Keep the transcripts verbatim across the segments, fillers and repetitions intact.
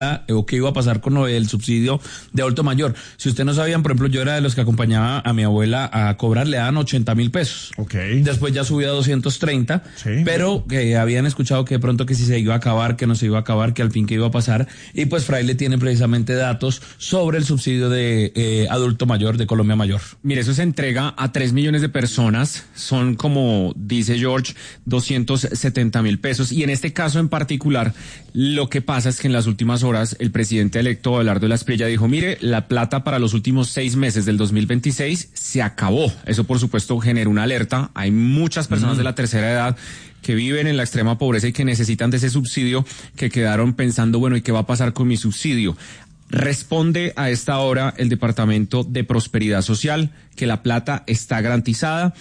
o qué iba a pasar con el subsidio de adulto mayor. Si usted no sabían, por ejemplo, yo era de los que acompañaba a mi abuela a cobrar, le daban ochenta mil pesos. Okay. Después ya subió a doscientos treinta, sí. Pero que habían escuchado que de pronto que si se iba a acabar, que no se iba a acabar, que al fin que iba a pasar. Y pues Fraile tiene precisamente datos sobre el subsidio de eh, adulto mayor de Colombia Mayor. Mire, eso se entrega a tres millones de personas, son como dice George, doscientos setenta mil pesos. Y en este caso en particular, lo que pasa es que en las últimas horas el presidente electo Abelardo de la Espriella dijo, mire, la plata para los últimos seis meses del dos mil veintiséis se acabó. Eso por supuesto genera una alerta. Hay muchas personas mm. de la tercera edad que viven en la extrema pobreza y que necesitan de ese subsidio, que quedaron pensando, bueno, ¿y qué va a pasar con mi subsidio? Responde a esta hora el Departamento de Prosperidad Social que la plata está garantizada,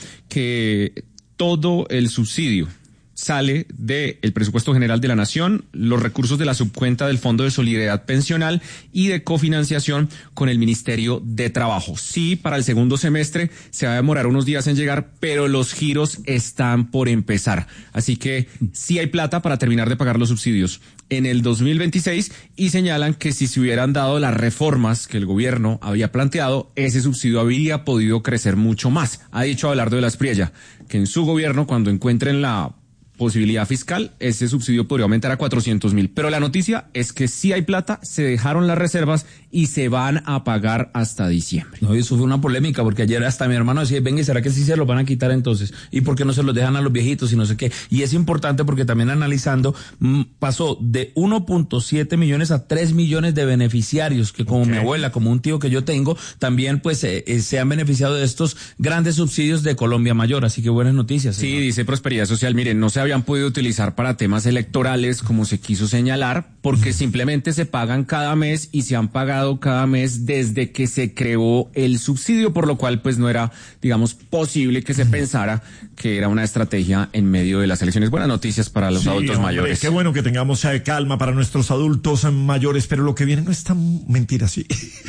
que todo el subsidio sale del presupuesto general de la Nación, los recursos de la subcuenta del Fondo de Solidaridad Pensional y de cofinanciación con el Ministerio de Trabajo. Sí, para el segundo semestre se va a demorar unos días en llegar, pero los giros están por empezar. Así que sí hay plata para terminar de pagar los subsidios en el dos mil veintiséis y señalan que si se hubieran dado las reformas que el gobierno había planteado, ese subsidio habría podido crecer mucho más. Ha dicho Abelardo de la Espriella que en su gobierno, cuando encuentren la posibilidad fiscal, ese subsidio podría aumentar a cuatrocientos mil. Pero la noticia es que sí hay plata, se dejaron las reservas y se van a pagar hasta diciembre. No, eso fue una polémica, porque ayer hasta mi hermano decía, venga, ¿será que sí se lo van a quitar entonces? ¿Y por qué no se los dejan a los viejitos y no sé qué? Y es importante porque también analizando, pasó de uno punto siete millones a tres millones de beneficiarios, que como okay. mi abuela, como un tío que yo tengo, también pues eh, eh, se han beneficiado de estos grandes subsidios de Colombia Mayor. Así que buenas noticias. Sí, señor. Dice Prosperidad Social, miren, no se habían podido utilizar para temas electorales como se quiso señalar, porque simplemente se pagan cada mes y se han pagado cada mes desde que se creó el subsidio, por lo cual pues no era, digamos, posible que se pensara que era una estrategia en medio de las elecciones. Buenas noticias para los sí, adultos hombre, mayores. Qué bueno que tengamos eh, calma para nuestros adultos mayores, pero lo que viene no es tan mentira, sí.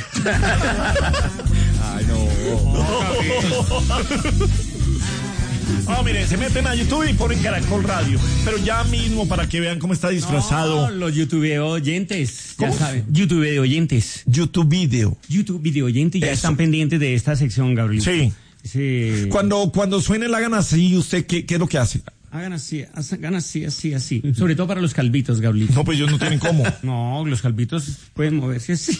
Ay, no. no. Ah, oh, miren, se meten a YouTube y ponen Caracol Radio. Pero ya mismo para que vean cómo está disfrazado. No, los YouTube oyentes. ¿Cómo? Ya saben. YouTube de oyentes. YouTube video. YouTube video oyentes ya Eso. Están pendientes de esta sección, Gabriel. Sí. Sí. Cuando, cuando suene la gana así, ¿usted qué, qué es lo que hace? Hagan así, hagan así, así, así. Sobre todo para los calvitos, Gabriel. No, pues ellos no tienen cómo. No, los calvitos pueden moverse así.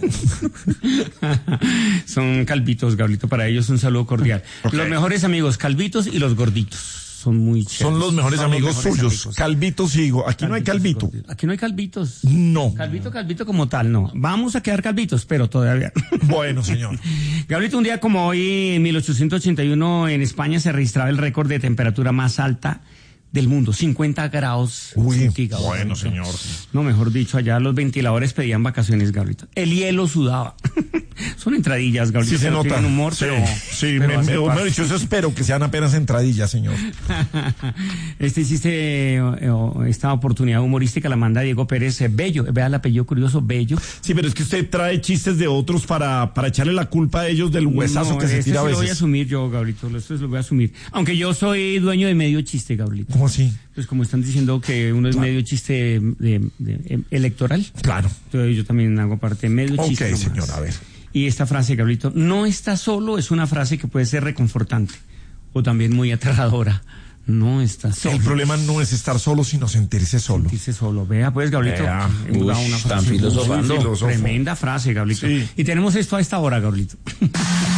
Son calvitos, Gabrielito. Para ellos un saludo cordial. Okay. Los mejores amigos, calvitos y los gorditos. Son muy chéveres. Son los mejores Son amigos los mejores suyos. Amigos. Calvitos y Aquí calvitos no hay calvito. Aquí no hay calvitos. No. Calvito, calvito como tal, no. Vamos a quedar calvitos, pero todavía. Bueno, señor. Gabrielito, un día como hoy, en mil ochocientos ochenta y uno, en España se registraba el récord de temperatura más alta del mundo, cincuenta grados Uy, centígrados. Bueno, señor. No, mejor dicho, allá los ventiladores pedían vacaciones, Gabrielito. El hielo sudaba. Son entradillas, Gabrielito. Sí se nota. Tienen humor, sí, pero, sí, pero me, me, me he dicho eso, espero que sean apenas entradillas, señor. Este hiciste eh, esta oportunidad humorística, la manda Diego Pérez eh, Bello. Vea el apellido curioso, Bello. Sí, pero es que usted trae chistes de otros para, para echarle la culpa a ellos del huesazo no, que se este tira sí a veces. Lo voy a asumir yo, Gabrielito. Esto lo voy a asumir. Aunque yo soy dueño de medio chiste, Gabrielito. ¿Cómo así? Pues como están diciendo que uno es claro. medio chiste de, de, de, electoral. Claro. Entonces yo también hago parte de medio okay, chiste. Ok, señor, a ver. Y esta frase, Gabrielito, no está solo, es una frase que puede ser reconfortante o también muy aterradora. No está solo. El problema no es estar solo, sino sentirse solo. Sentirse solo. Vea, pues, Gabrielito. Vea, uy, una frase tan filosofando. Tremenda frase, Gabrielito. Sí. Y tenemos esto a esta hora, Gabrielito.